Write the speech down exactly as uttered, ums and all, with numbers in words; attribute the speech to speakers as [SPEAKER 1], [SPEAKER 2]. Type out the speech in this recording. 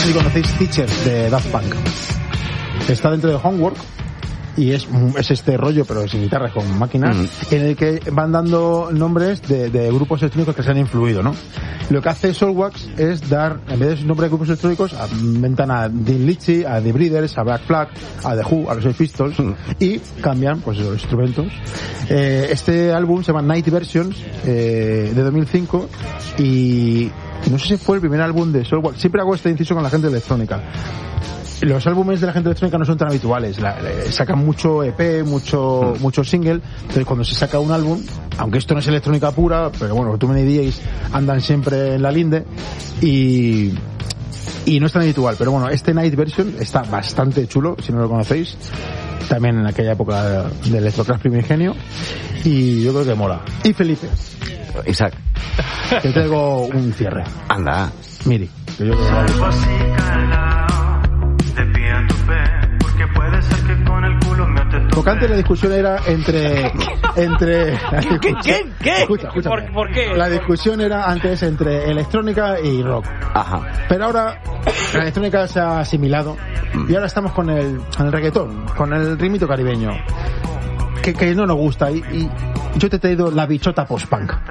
[SPEAKER 1] si conocéis Teacher de Daft Punk. Está dentro de Homework y es, es este rollo, pero sin guitarras, con máquinas, mm. en el que van dando nombres de, de grupos electrónicos que se han influido, ¿no? Lo que hace Soulwax es dar, en vez de nombre de grupos electrónicos, inventan a Dean Litchi, a The Breeders, a Black Flag, a The Who, a los Sex Pistols, mm. y cambian, pues, los instrumentos. Eh, este álbum se llama Night Versions, eh, de dos mil cinco, y no sé si fue el primer álbum de Soulwax. Siempre hago este inciso con la gente electrónica. Los álbumes de la gente electrónica no son tan habituales, la, la, sacan mucho E P, mucho mm. mucho single, entonces cuando se saca un álbum, aunque esto no es electrónica pura, pero bueno, Too Many D Js andan siempre en la linde y y no es tan habitual, pero bueno, este Night Version está bastante chulo, si no lo conocéis, también en aquella época del Electroclash primigenio, y yo creo que mola. Y Felipe,
[SPEAKER 2] Isaac,
[SPEAKER 1] te traigo un cierre.
[SPEAKER 2] Anda,
[SPEAKER 1] Miri, que yo creo que va a... Porque antes la discusión era entre entre
[SPEAKER 2] ¿Qué? ¿Qué? ¿Qué?
[SPEAKER 1] Escucha, escucha.
[SPEAKER 3] ¿Por, ¿Por qué?
[SPEAKER 1] La discusión era antes entre electrónica y rock.
[SPEAKER 2] Ajá.
[SPEAKER 1] Pero ahora la electrónica se ha asimilado y ahora estamos con el, con el reggaetón, con el ritmito caribeño que, que no nos gusta y, y yo te he traído la bichota post-punk.